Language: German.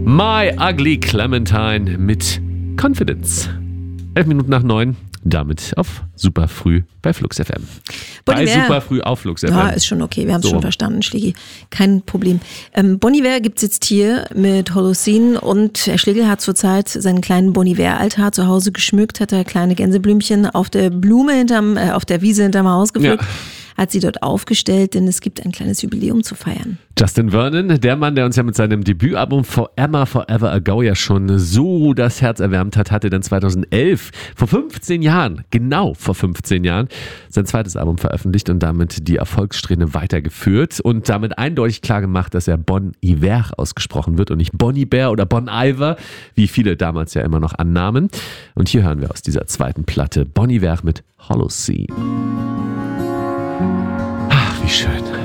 My Ugly Clementine mit Confidence. 11 Minuten nach 9, damit auf super früh bei Flux FM. Bon Bei Iver. super früh auf Flux FM. Ja, ist schon okay, wir haben es So. schon verstanden, Schlegel. Kein Problem. Bon Iver gibt's jetzt hier mit Holocene und Herr Schlegel hat zurzeit seinen kleinen Bon Iver-Altar zu Hause geschmückt, hat er kleine Gänseblümchen auf der auf der Wiese hinterm Haus gepflückt. Ja. Hat sie dort aufgestellt, denn es gibt ein kleines Jubiläum zu feiern. Justin Vernon, der Mann, der uns ja mit seinem Debütalbum Forever Ago ja schon so das Herz erwärmt hat, hatte dann 2011, vor 15 Jahren, genau vor 15 Jahren, sein zweites Album veröffentlicht und damit die Erfolgssträhne weitergeführt und damit eindeutig klar gemacht, dass er Bon Iver ausgesprochen wird und nicht Bon Iver oder Bon Iver, wie viele damals ja immer noch annahmen. Und hier hören wir aus dieser zweiten Platte Bon Iver mit Holocene. Ach, wie schön.